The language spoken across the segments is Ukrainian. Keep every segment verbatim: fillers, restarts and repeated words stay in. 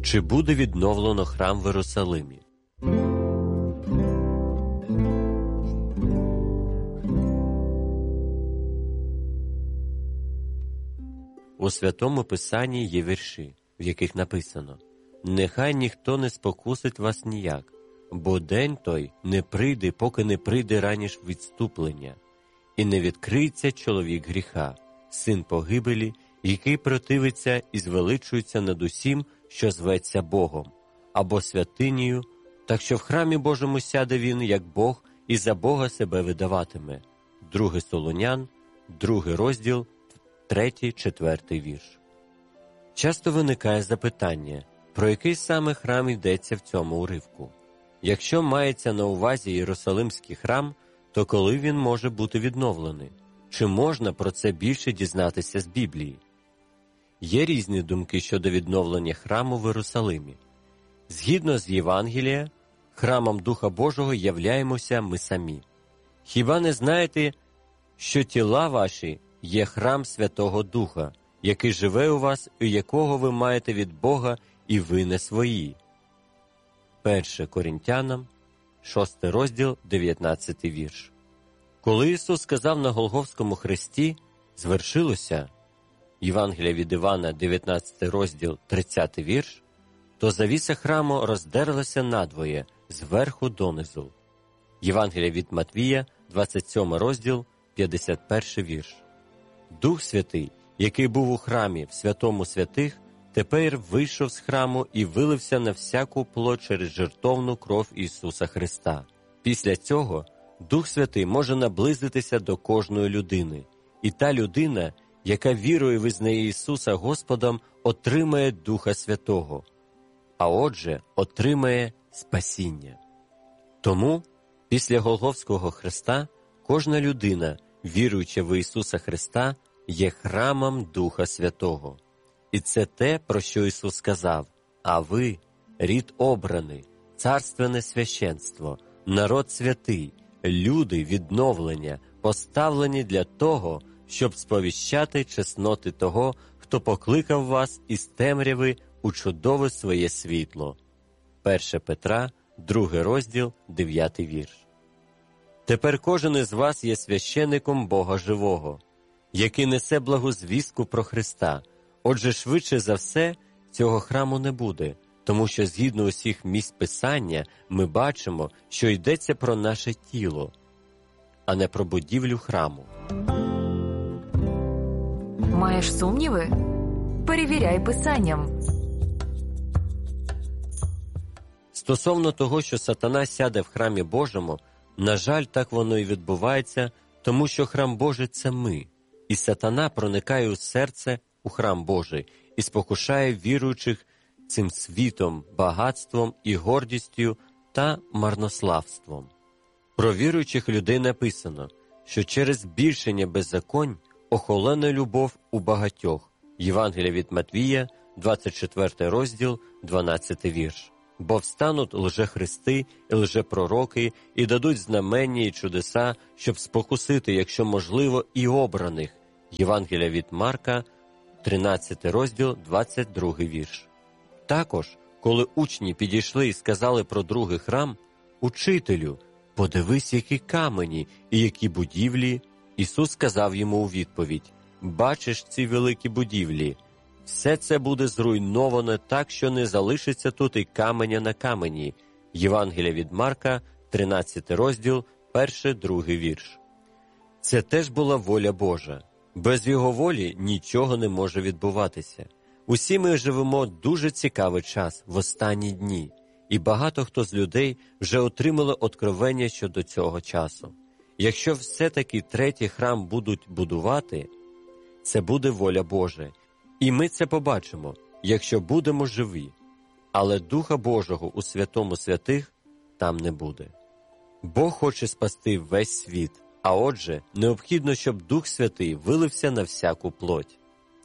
Чи буде відновлено храм в Єрусалимі? У Святому Писанні є вірші, в яких написано: «Нехай ніхто не спокусить вас ніяк, бо день той не прийде, поки не прийде раніш відступлення, і не відкриється чоловік гріха, син погибелі, який противиться і звеличується над усім, що зветься Богом, або святинею, так що в храмі Божому сяде він, як Бог, і за Бога себе видаватиме». Друге Солонян, другий розділ, третій, четвертий вірш. Часто виникає запитання, про який саме храм йдеться в цьому уривку. Якщо мається на увазі Єрусалимський храм, то коли він може бути відновлений? Чи можна про це більше дізнатися з Біблії? Є різні думки щодо відновлення храму в Єрусалимі. Згідно з Євангелія, храмом Духа Божого являємося ми самі. Хіба не знаєте, що тіла ваші є храм Святого Духа, який живе у вас, і якого ви маєте від Бога, і ви не свої? Перше Коринтянам, шостий розділ, дев'ятнадцятий вірш. Коли Ісус сказав на Голгофському хресті «звершилося», Євангелія від Івана, дев'ятнадцятий розділ, тридцятий вірш, то завіса храму роздерлася надвоє, зверху донизу. Євангелія від Матвія, двадцять сьомий розділ, п'ятдесят перший вірш. Дух Святий, який був у храмі в святому святих, тепер вийшов з храму і вилився на всяку плоть через жертовну кров Ісуса Христа. Після цього Дух Святий може наблизитися до кожної людини, і та людина, яка вірує і визнає Ісуса Господом, отримає Духа Святого, а отже, отримає спасіння. Тому, після Голгофського хреста, кожна людина, віруюча в Ісуса Христа, є храмом Духа Святого. І це те, про що Ісус сказав: «А ви – рід обраний, царственне священство, народ святий, люди відновлення, поставлені для того, щоб сповіщати чесноти того, хто покликав вас із темряви у чудове своє світло». Перше Петра, другий розділ, дев'ятий вірш. Тепер кожен із вас є священником Бога живого, який несе благу звістку про Христа. Отже, швидше за все, цього храму не буде, тому що згідно усіх місць Писання ми бачимо, що йдеться про наше тіло, а не про будівлю храму. Маєш сумніви? Перевіряй Писанням. Стосовно того, що сатана сяде в храмі Божому, на жаль, так воно і відбувається, тому що храм Божий – це ми, і сатана проникає у серце, у храм Божий, і спокушає віруючих цим світом, багатством і гордістю та марнославством. Про віруючих людей написано, що через збільшення беззаконь охолоне любов у багатьох. Євангелія від Матвія, двадцять четвертий розділ, дванадцятий вірш. Бо встануть лжехристи і лжепророки, і дадуть знамення і чудеса, щоб спокусити, якщо можливо, і обраних. Євангелія від Марка, тринадцятий розділ, двадцять другий вірш. Також, коли учні підійшли і сказали про другий храм: «Учителю, подивись, які камені і які будівлі», Ісус сказав йому у відповідь: «Бачиш ці великі будівлі? Все це буде зруйновано так, що не залишиться тут і каменя на камені». Євангелія від Марка, тринадцятий розділ, перший, другий вірш. Це теж була воля Божа. Без Його волі нічого не може відбуватися. Усі ми живемо дуже цікавий час в останні дні, і багато хто з людей вже отримали откровення щодо цього часу. Якщо все-таки третій храм будуть будувати, це буде воля Божа. І ми це побачимо, якщо будемо живі. Але Духа Божого у святому святих там не буде. Бог хоче спасти весь світ, а отже, необхідно, щоб Дух Святий вилився на всяку плоть.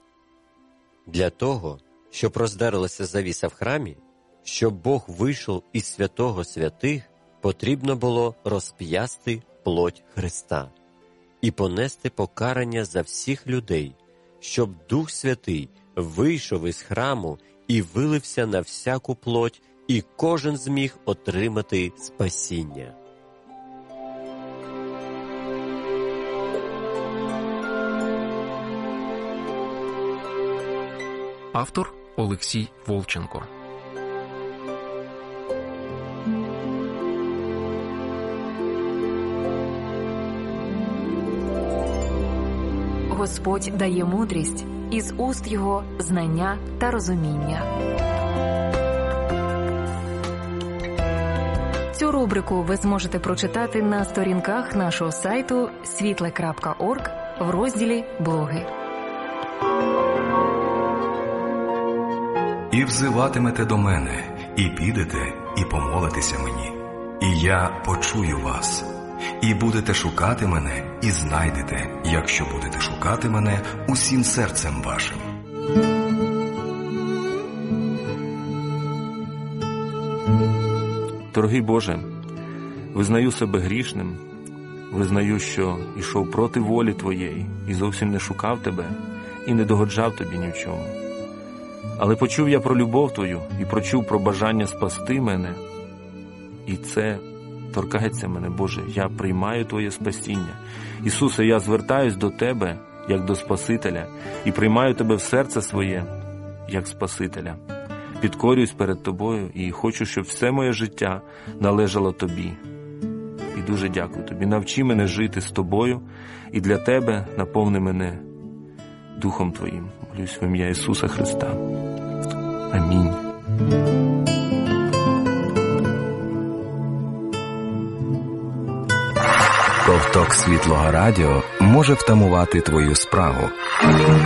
Для того, щоб роздерлася завіса в храмі, щоб Бог вийшов із святого святих, потрібно було розп'ясти плоть Христа і понести покарання за всіх людей, щоб Дух Святий вийшов із храму і вилився на всяку плоть, і кожен зміг отримати спасіння. Автор Олексій Волченко. Господь дає мудрість, із уст його знання та розуміння. Цю рубрику ви зможете прочитати на сторінках нашого сайту світле крапка орг в розділі «Блоги». І взиватимете до мене, і підете, і помолитеся мені, і я почую вас. І будете шукати мене, і знайдете, якщо будете шукати мене усім серцем вашим. Дорогий Боже, визнаю себе грішним, визнаю, що йшов проти волі Твоєї і зовсім не шукав Тебе і не догоджав Тобі ні в чому. Але почув я про любов Твою і прочув про бажання спасти мене, і це торкається мене, Боже. Я приймаю Твоє спасіння. Ісусе, я звертаюсь до Тебе, як до Спасителя, і приймаю Тебе в серце своє, як Спасителя. Підкорююсь перед Тобою і хочу, щоб все моє життя належало Тобі. І дуже дякую Тобі. Навчи мене жити з Тобою, і для Тебе наповни мене Духом Твоїм. Молюсь в ім'я Ісуса Христа. Амінь. Ковток Світлого Радіо може втамувати твою спрагу.